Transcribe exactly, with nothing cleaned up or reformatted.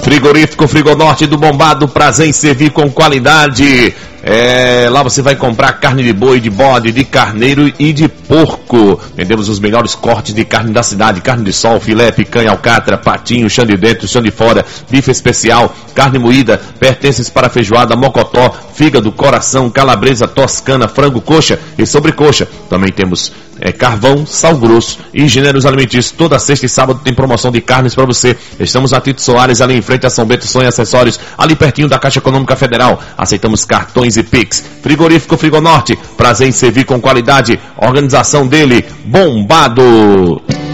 Frigorífico Frigonorte do Bombado, prazer em servir com qualidade. É, lá você vai comprar carne de boi, de bode, de carneiro e de porco. Vendemos os melhores cortes de carne da cidade: carne de sol, filé, picanha, alcatra, patinho, chão de dentro, chão de fora, bife especial, carne moída, pertences para feijoada, mocotó, fígado, coração, calabresa, toscana, frango, coxa e sobrecoxa. Também temos é, carvão, sal grosso e gêneros alimentícios. Toda sexta e sábado tem promoção de carnes para você. Estamos na Tito Soares, ali em frente a São Bento, Sonho Acessórios, ali pertinho da Caixa Econômica Federal. Aceitamos cartões e Pix. Frigorífico Frigonorte, prazer em servir com qualidade. Organização dele, Bombado.